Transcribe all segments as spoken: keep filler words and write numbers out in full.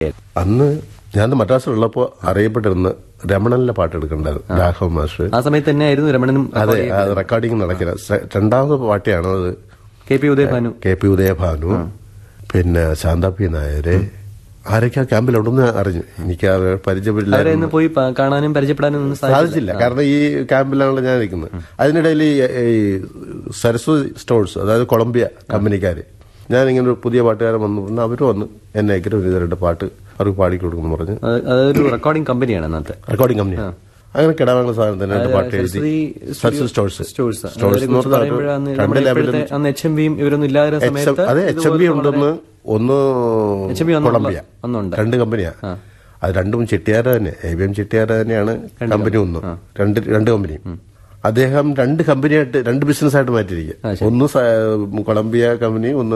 അന്ന് ഞാൻ മദ്രാസിലുള്ളപ്പോൾ അറിയപ്പെട്ടിരുന്ന രമണനിലെ പാട്ട് എടുക്കണ്ടായിരുന്നു, രാഘവ മാസ്റ്റർ. ആ സമയത്ത് തന്നെയായിരുന്നു രമണനും. അതെ, റെക്കോർഡിംഗ് നടക്കില്ല. രണ്ടാമത്തെ പാട്ടിയാണ് അത്. K P Udayabhanu K P Udayabhanu പിന്നെ ശാന്ത പി നായര് ആരൊക്കെ ആ ക്യാമ്പിലുണ്ടെന്ന് അറിഞ്ഞു. എനിക്ക് പരിചയപ്പെടില്ല, പോയി കാണാനും പരിചയപ്പെടാനും സാധിച്ചില്ല. കാരണം ഈ ക്യാമ്പിലാണല്ലോ ഞാൻ ഇരിക്കുന്നത്. അതിനിടയിൽ ഈ സരസ്വതി സ്റ്റോഴ്സ്, അതായത് കൊളംബിയ കമ്പനിക്കാര്, ഞാൻ ഇങ്ങനെ ഒരു പുതിയ പാട്ടുകാരൻ വന്നു പറഞ്ഞു. അവര് വന്ന് എന്നെ ഒരു രണ്ട് പാട്ട് അവർക്ക് പാടിക്കൊടുക്കുന്നു പറഞ്ഞു. അതൊരു റെക്കോർഡിംഗ് കമ്പനിയാണ് അന്നത്തെ. റെക്കോർഡിംഗ് കമ്പനിയാണ്. അങ്ങനെ കിടാവാങ്ങുന്ന സാധനം തന്നെ രണ്ട് പാട്ട് എഴുതി. സരസ്വതി സ്റ്റോഴ്സ് സ്റ്റോഴ്സ് രണ്ട് ലെവലിലും അതെ എച്ച് എം ബി ഉണ്ടെന്ന് ഒന്ന് കൊളംബിയ രണ്ട് കമ്പനിയാ. അത് രണ്ടും ചെട്ടിയാര തന്നെ, എ ബി എം ചെട്ടിയാര തന്നെയാണ് കമ്പനി. ഒന്ന് രണ്ട് രണ്ട് കമ്പനിയും അദ്ദേഹം രണ്ട് കമ്പനിയായിട്ട് രണ്ട് ബിസിനസ്സായിട്ട് മാറ്റിയിരിക്കുക. ഒന്ന് കൊളംബിയ കമ്പനി, ഒന്ന്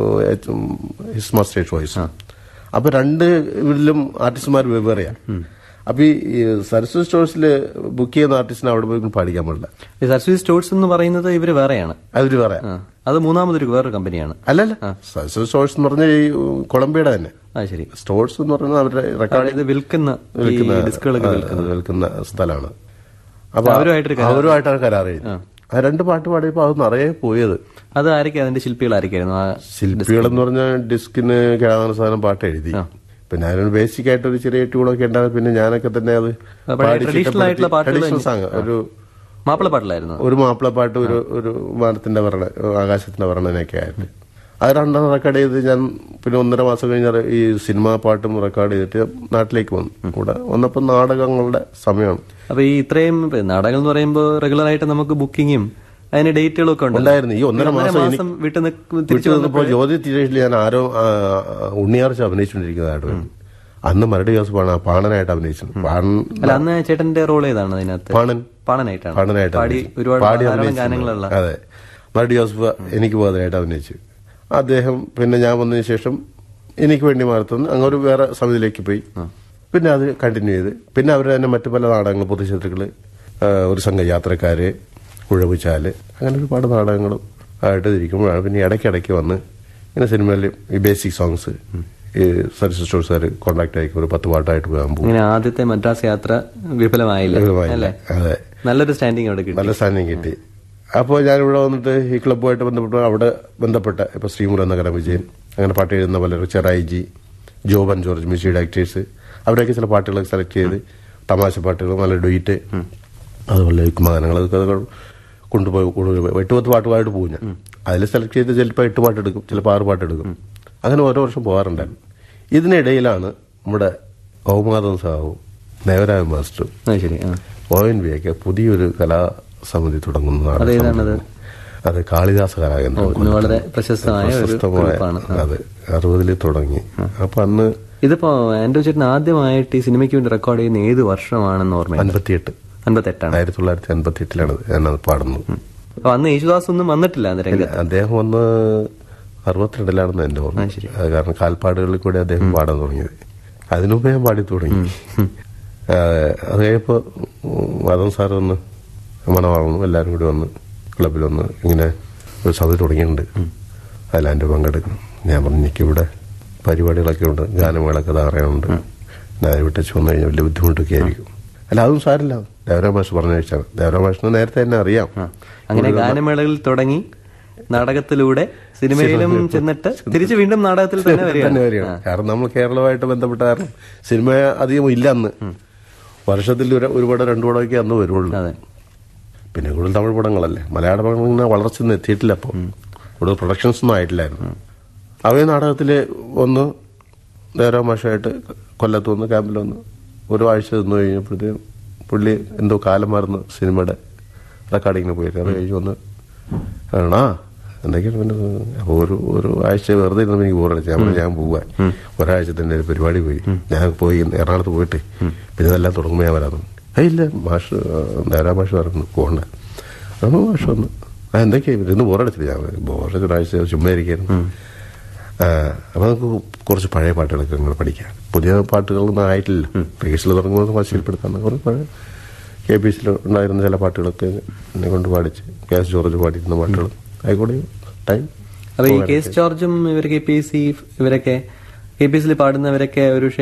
ഹിസ്മ സ്റ്റേറ്റ് വോയിസ്. അപ്പൊ രണ്ട് ഇതിലും ആർട്ടിസ്റ്റ്മാർ വെവ്വേറെയാണ്. അപ്പൊ ഈ സരസ്വതി സ്റ്റോഴ്സിൽ ബുക്ക് ചെയ്യുന്ന ആർട്ടിസ്റ്റിനെ അവിടെ പോയി പാടിക്കാൻ പാടില്ല. സരസ്വതി സ്റ്റോഴ്സ് എന്ന് പറയുന്നത് ഇവര് വേറെയാണ്. അവര് വേറെ, അത് മൂന്നാമതൊരു വേറൊരു കമ്പനിയാണ്. അല്ലല്ല, സരസ്വതി സ്റ്റോഴ്സ് എന്ന് പറഞ്ഞാൽ ഈ കൊളംബിയയുടെ തന്നെ. ശരി. സ്റ്റോഴ്സ് എന്ന് പറയുന്നത് അവരുടെ റെക്കോർഡ് വിൽക്കുന്ന വിൽക്കുന്ന സ്ഥലമാണ്. അപ്പൊ അവരുമായിട്ടാണ് കരാർ എഴുതി. ആ രണ്ട് പാട്ട് പാടിയപ്പോ അത് നിറയെ പോയത്. അത് ആരൊക്കെ അതിന്റെ ശില്പികൾ ആരൊക്കെയായിരുന്നു? ശില്പികൾ എന്ന് പറഞ്ഞാൽ ഡിസ്കിന് കേടാവുന്ന സാധനം പാട്ട് എഴുതി. പിന്നെ അതിനൊരു ബേസിക് ആയിട്ട് ഒരു ചെറിയ ട്യൂണൊക്കെ ഉണ്ടാകും. പിന്നെ ഞാനൊക്കെ തന്നെ അത് ട്രഡീഷണൽ സോങ്, ഒരു മാപ്പിളപ്പാട്ടിലായിരുന്നു. ഒരു മാപ്പിളപ്പാട്ട്, ഒരു ഒരു വാനത്തിന്റെ വർണ്ണ, ആകാശത്തിന്റെ വർണ്ണനൊക്കെ ആയിട്ട് അത് രണ്ടെണ്ണം റെക്കോർഡ് ചെയ്ത് ഞാൻ പിന്നെ ഒന്നര മാസം കഴിഞ്ഞാൽ ഈ സിനിമാ പാട്ടും റെക്കോർഡ് ചെയ്തിട്ട് നാട്ടിലേക്ക് വന്നു. ഇവിടെ വന്നപ്പോൾ നാടകങ്ങളുടെ സമയമാണ്. അപ്പൊ ഈ ഇത്രയും നാടകം എന്ന് പറയുമ്പോൾ റെഗുലർ ആയിട്ട് നമുക്ക് ബുക്കിങ്ങും അതിന് ഡേറ്റുകളൊക്കെ ഉണ്ടായിരുന്നു. ഈ ഒന്നര മാസം തിരിച്ചു വന്നപ്പോൾ ജ്യോതി തിരേഷിൽ ഞാൻ ആരോ ഉണ്ണിയാർച്ച അഭിനയിച്ചുകൊണ്ടിരിക്കുന്നതായിട്ട് വരും. അന്ന് മരടി ജോസഫാണ് പാണനായിട്ട് അഭിനയിച്ചത്. അന്ന് ചേട്ടന്റെ റോൾ ഏതാണ് അതിനകത്ത്? പാണൻ പാണനായിട്ടാണ് പാണനായിട്ട് പാടി ഗാനങ്ങളുള്ള. അതെ, മരടി ജോസഫ് എനിക്ക് ബോധനായിട്ട് അഭിനയിച്ചു. അദ്ദേഹം പിന്നെ ഞാൻ വന്നതിന് ശേഷം എനിക്ക് വേണ്ടി മാറത്തുനിന്ന് അങ്ങനെ ഒരു വേറെ സമിതിയിലേക്ക് പോയി. പിന്നെ അത് കണ്ടിന്യൂ ചെയ്ത് പിന്നെ അവർ തന്നെ മറ്റു പല നാടകങ്ങൾ, പൊതുശത്രുക്കള്, ഒരു സംഘം യാത്രക്കാര്, കുഴവുചാല്, അങ്ങനെ ഒരുപാട് നാടകങ്ങളും ആയിട്ട് ഇരിക്കുമ്പോഴാണ് പിന്നെ ഇടയ്ക്കിടയ്ക്ക് വന്ന് ഇങ്ങനെ സിനിമയിൽ ഈ ബേസിക് സോങ്സ് ഈ സരസ്വതി സ്റ്റോഴ്സുകാർ കോൺടാക്ട് ആയിരിക്കും. ഒരു പത്ത് പാട്ടായിട്ട് പോകാൻ പോകും. ആദ്യത്തെ മദ്രാസ് യാത്ര വിഫലമായില്ല. അതെ, നല്ലൊരു സ്റ്റാൻഡിങ് അവിടെ കിട്ടി. നല്ല സ്റ്റാൻഡിങ് കിട്ടി. അപ്പോൾ ഞാനിവിടെ വന്നിട്ട് ഈ ക്ലബ്ബുമായിട്ട് ബന്ധപ്പെട്ട് അവിടെ ബന്ധപ്പെട്ട ഇപ്പൊ ശ്രീമുര നഗര വിജയൻ, അങ്ങനെ പാട്ട് എഴുതുന്ന പലരും, ചെറായിജി, ജോബൻ ജോർജ്, മ്യൂസിക് ഡയറക്ടേഴ്സ്, അവരൊക്കെ ചില പാട്ടുകളൊക്കെ സെലക്ട് ചെയ്ത് തമാശ പാട്ടുകൾ, നല്ല ഡുയിറ്റ്, അതുപോലെ യുഗ്മഗാനങ്ങൾ, അതൊക്കെ കൊണ്ടുപോയി എട്ട് പത്ത് പാട്ടുമായിട്ട് പോകും ഞാൻ. അതിൽ സെലക്ട് ചെയ്ത് ചിലപ്പോൾ എട്ട് പാട്ടെടുക്കും, ചിലപ്പോൾ ആറ് പാട്ടെടുക്കും. അങ്ങനെ ഓരോ വർഷം പോകാറുണ്ടായിരുന്നു. ഇതിനിടയിലാണ് നമ്മുടെ ഔമാദം സാഹുവും ദേവരായ മാസ്റ്ററും ഒ എൻ വി ഒക്കെ പുതിയൊരു കലാസമിതി തുടങ്ങുന്നതാണ്. അത് കാളിദാസ കലാകേന്ദ്രം, വളരെ പ്രശസ്തമായ. അത് അറുപതിൽ തുടങ്ങി. അപ്പൊ അന്ന് ഇതിപ്പോ ആൻഡ്രൂ ചേട്ടൻ ആദ്യമായിട്ട് ഈ സിനിമയ്ക്ക് വേണ്ടി റെക്കോർഡ് ചെയ്യുന്ന ഏത് വർഷമാണെന്ന് ഓർമ്മ? അൻപത്തിയെട്ട് അൻപത്തെട്ടാണ് ആയിരത്തി തൊള്ളായിരത്തി അൻപത്തി എട്ടിലാണ് ഞാനത് പാടുന്നത്. അപ്പൊ അന്ന് യേശുദാസ് ഒന്നും വന്നിട്ടില്ല. അദ്ദേഹം വന്ന് അറുപത്തിരണ്ടിലാണെന്ന് എന്റെ ഓർമ്മ. കാരണം കാൽപ്പാടുകളിൽ കൂടെ അദ്ദേഹം പാടാൻ തുടങ്ങിയത്. അതിനുമുമ്പ് ഞാൻ പാടി തുടങ്ങി. അത് കഴിഞ്ഞപ്പോ മാധവൻ സാർ വന്ന് മണവാളനും എല്ലാവരും കൂടി വന്ന് ക്ലബിൽ വന്ന് ഇങ്ങനെ ഒരു സമിതി തുടങ്ങിയിട്ടുണ്ട്, അതിലാൻ്റെ പങ്കെടുക്കണം. ഞാൻ പറഞ്ഞു എനിക്കിവിടെ പരിപാടികളൊക്കെ ഉണ്ട്, ഗാനമേളൊക്കെ ധാരാളമുണ്ട്, ഞാൻ വിട്ടച്ച് വന്നു കഴിഞ്ഞാൽ വലിയ ബുദ്ധിമുട്ടൊക്കെ ആയിരിക്കും. അല്ല അതൊന്നും സാരില്ല, ദേവരാ മാഷ് പറഞ്ഞ വെച്ചാണ്. ദേവരാ മാഷിന് നേരത്തെ തന്നെ അറിയാം. അങ്ങനെ ഗാനമേളകളിൽ തുടങ്ങി നാടകത്തിലൂടെ സിനിമയിലും ചെന്നിട്ട് തിരിച്ച് വീണ്ടും നാടകത്തിൽ തന്നെ വരികയാണ്. കാരണം നമ്മൾ കേരളമായിട്ട് ബന്ധപ്പെട്ട കാരണം സിനിമ അധികം ഇല്ല അന്ന്. വർഷത്തിൽ ഒരുപാട് രണ്ടു പടമൊക്കെ അന്ന് വരുള്ളൂ. പിന്നെ കൂടുതൽ തമിഴ് പടങ്ങളല്ലേ, മലയാള പടങ്ങൾ വളർച്ചയൊന്നും എത്തിയിട്ടില്ല. അപ്പോൾ കൂടുതൽ പ്രൊഡക്ഷൻസ് ഒന്നും ആയിട്ടില്ലായിരുന്നു. അവയെ നാടകത്തില് ഒന്ന് ദേവരാ മാഷായിട്ട് കൊല്ലത്ത് വന്ന് ക്യാമ്പിൽ വന്ന് ഒരു ആഴ്ച നിന്ന് കഴിഞ്ഞപ്പോഴത്തേക്കും പുള്ളി എന്തോ കാലം മാറുന്ന സിനിമയുടെ റെക്കോർഡിങ്ങിന് പോയിട്ട് അത് കഴിഞ്ഞ് വന്ന് ആണാ എന്തൊക്കെയാണ് പിന്നെ അപ്പോൾ ഒരു ഒരു ആഴ്ച വെറുതെ ഇരുന്ന് എനിക്ക് ബോറടിച്ചു. ഞാൻ ഞാൻ പോവാൻ ഒരാഴ്ചത്തെ ഒരു പരിപാടി പോയി. ഞാൻ പോയി എറണാകുളത്ത് പോയിട്ട് പിന്നെ ഇതെല്ലാം തുടങ്ങുമ്പോൾ ഞാൻ വരാതെ ഇല്ല മാഷ് ദേവരാ മാഷ് പറഞ്ഞു പോകണ്ട. അപ്പോൾ മാഷ് വന്നു ആ എന്തൊക്കെയാ ഇന്ന് ബോറടിച്ചില്ല. ഞാൻ ബോറടിച്ച ഒരാഴ്ച ചുമ്മാ ഇരിക്കായിരുന്നു. അപ്പൊ നമുക്ക് കുറച്ച് പഴയ പാട്ടുകളൊക്കെ നിങ്ങൾ പഠിക്കാം. പുതിയ പാട്ടുകളൊന്നും ആയിട്ടില്ല. റിഹേഴ്സൽ തുടങ്ങുമ്പോൾ ഭാഷയിൽപ്പെടുത്താൻ കുറേ പഴയ കെ പി സിയിൽ ഉണ്ടായിരുന്ന ചില പാട്ടുകളൊക്കെ എന്നെ കൊണ്ട് പാടിച്ച്, കെ എസ് ജോർജ് പാടിയിരുന്ന പാട്ടുകൾ ആയിക്കോട്ടെ ടൈം. അപ്പൊ ഈ കെ എസ് ജോർജും ഇവർ കെ പി എസ് സി ഇവരൊക്കെ കെ പി എസിൽ പാടുന്നവരൊക്കെ ഒരു